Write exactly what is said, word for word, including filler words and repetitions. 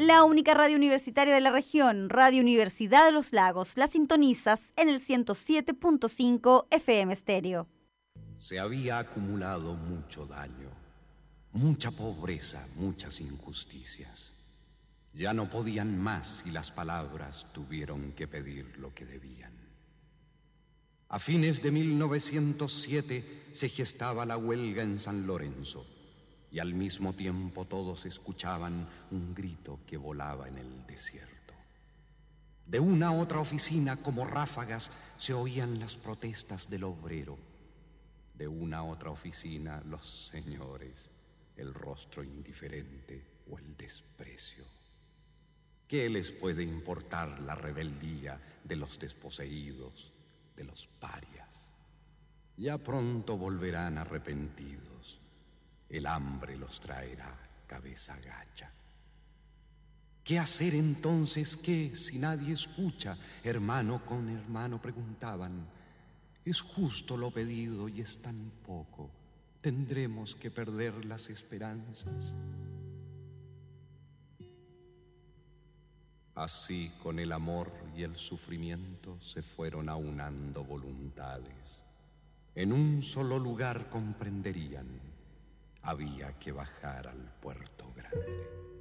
La única radio universitaria de la región, Radio Universidad de los Lagos. La sintonizas en el ciento siete punto cinco F M Estéreo. Se había acumulado mucho daño, mucha pobreza, muchas injusticias. Ya no podían más y las palabras tuvieron que pedir lo que debían. A fines de mil novecientos siete se gestaba la huelga en San Lorenzo y al mismo tiempo todos escuchaban un grito que volaba en el desierto. De una a otra oficina, como ráfagas, se oían las protestas del obrero. De una a otra oficina, los señores, el rostro indiferente o el desprecio. ¿Qué les puede importar la rebeldía de los desposeídos, de los parias? Ya pronto volverán arrepentidos. El hambre los traerá cabeza gacha. ¿Qué hacer entonces? ¿Qué si nadie escucha? Hermano con hermano preguntaban. Es justo lo pedido y es tan poco. ¿Tendremos que perder las esperanzas? Así, con el amor y el sufrimiento se fueron aunando voluntades. En un solo lugar comprenderían. Había que bajar al puerto grande.